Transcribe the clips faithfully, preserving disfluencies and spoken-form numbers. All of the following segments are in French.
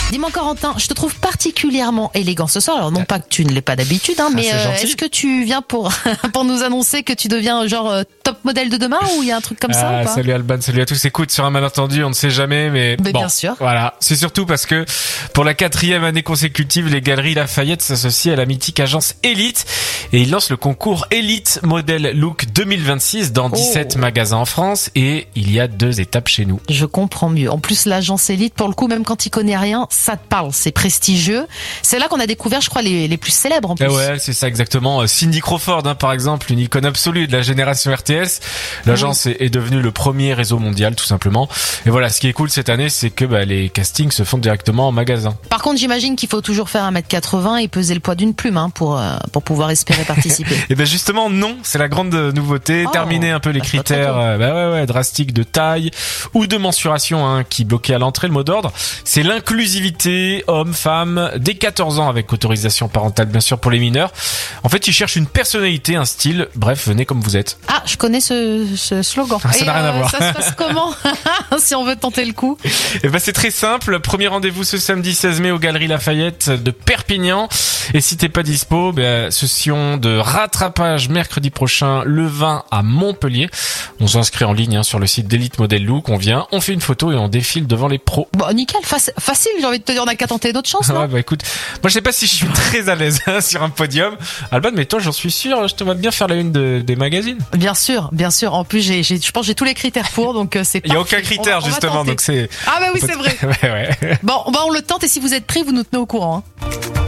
Dis-moi Corentin, je te trouve particulièrement élégant ce soir. Alors non pas que tu ne l'es pas d'habitude, hein, mais ah, euh, est-ce que tu viens pour pour nous annoncer que tu deviens genre euh, top modèle de demain ou il y a un truc comme ah, ça ou pas? Salut Alban, salut à tous. Écoute, sur un malentendu, on ne sait jamais, mais, mais bon, bien sûr. Voilà, c'est surtout parce que pour la quatrième année consécutive, les Galeries Lafayette s'associent à la mythique agence Elite et ils lancent le concours Elite Model Look deux mille vingt-six dans dix-sept oh. magasins en France et il y a deux étapes chez nous. Je comprends mieux. En plus, l'agence Elite, pour le coup, même quand il connaît rien, ça te parle, c'est prestigieux. C'est là qu'on a découvert, je crois, les, les plus célèbres en plus. Eh ouais, c'est ça exactement. Cindy Crawford, hein, par exemple, une icône absolue de la génération R T S. L'agence oui. est, est devenue le premier réseau mondial, tout simplement. Et voilà, ce qui est cool cette année, c'est que bah, les castings se font directement en magasin. Par contre, j'imagine qu'il faut toujours faire un mètre quatre-vingts et peser le poids d'une plume hein, pour euh, pour pouvoir espérer participer. Et ben justement, non, c'est la grande nouveauté. Oh, Terminer un peu les bah, critères, euh, bah ouais, ouais, drastiques de taille ou de mensuration hein, qui bloquaient à l'entrée. Le mot d'ordre, c'est l'inclusivité homme-femme dès quatorze ans avec autorisation parentale bien sûr pour les mineurs. En fait, ils cherchent une personnalité, un style. Bref, venez comme vous êtes. Ah, je connais ce, ce slogan. Ah, ça n'a rien euh, à voir. Ça se passe comment si on veut tenter le coup? Et ben c'est très simple. Premier rendez-vous ce samedi seize mai aux Galeries Lafayette de Perpignan. Et si t'es pas dispo, ben session de rattrapage mercredi prochain le vingt à Montpellier. On s'inscrit en ligne hein, sur le site d'Elite Model Look. On vient, on fait une photo et on défile devant les pros. Bon, nickel, fac- facile. J'ai envie de te dire, on a qu'à tenter d'autres chances. Ouais, bah écoute, moi je sais pas si je suis très à l'aise hein, sur un podium. Alban, mais toi j'en suis sûr, je te vois bien faire la une de, des magazines. Bien sûr, bien sûr. En plus, j'ai, j'ai, je pense que j'ai tous les critères pour, donc euh, c'est. Il y a aucun critère on, on justement, donc c'est. Ah bah oui, c'est vrai. ouais, ouais. Bon, bah on le tente et si vous êtes pris, vous nous tenez au courant. Hein.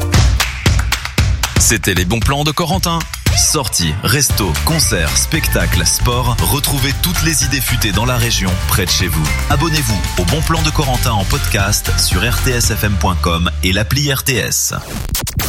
C'était les bons plans de Corentin. Sorties, restos, concerts, spectacles, sport. Retrouvez toutes les idées futées dans la région, près de chez vous. Abonnez-vous au Bon Plan de Corentin en podcast sur r t s f m point com et l'appli R T S.